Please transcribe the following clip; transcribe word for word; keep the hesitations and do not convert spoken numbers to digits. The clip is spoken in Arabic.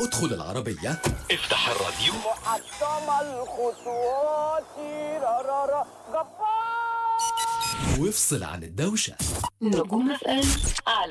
ادخل العربية، افتح الراديو، محطم الخطوات رارارا جبار، وافصل عن الدوشة. نجوم اف ام على